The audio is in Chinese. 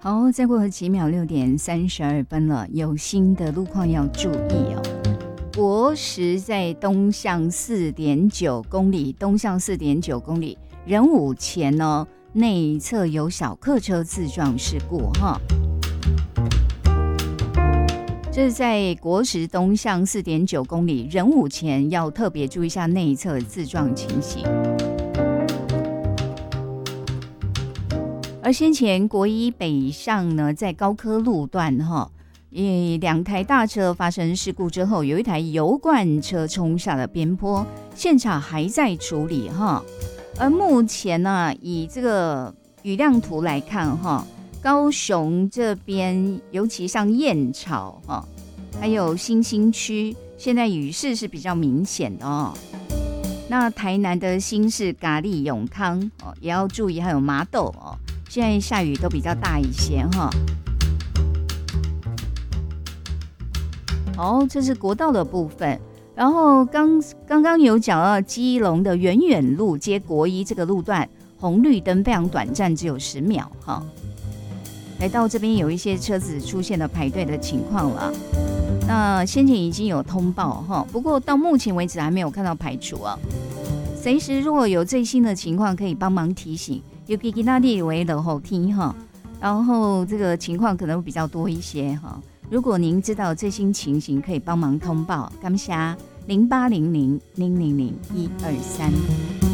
好，再过几秒6:32了，有新的路况要注意哦。国十在东向4.9公里，仁武前呢内侧有小客车自撞事故哈。这是在国十东向4.9公里，仁武前要特别注意一下内侧自撞情形。而先前国一北上呢，在高科路段哈，两台大车发生事故之后，有一台油罐车冲下了边坡，现场还在处理哈。而目前呢，以这个雨量图来看哈，高雄这边尤其像燕巢哈，还有新兴区，现在雨势是比较明显的哦。那台南的新市、咖喱、永康哦，也要注意，还有麻豆哦。现在下雨都比较大一些哈。这是国道的部分。然后刚刚有讲到基隆的远远路接国一这个路段，红绿灯非常短暂，只有10秒哈。来到这边有一些车子出现了排队的情况了。那先前已经有通报哈，不过到目前为止还没有看到排除啊。随时如果有最新的情况，可以帮忙提醒。尤其其他列为落雨天哈，然后这个情况可能会比较多一些哈。如果您知道最新情形，可以帮忙通报，感谢0800000123。